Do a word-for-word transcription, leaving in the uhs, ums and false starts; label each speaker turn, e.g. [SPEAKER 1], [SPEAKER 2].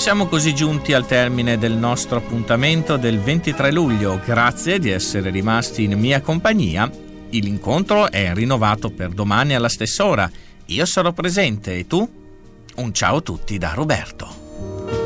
[SPEAKER 1] siamo così giunti al termine del nostro appuntamento del ventitré luglio. Grazie di essere rimasti in mia compagnia. L'incontro è rinnovato per domani alla stessa ora. Io sarò presente e tu? Un ciao a tutti da Roberto.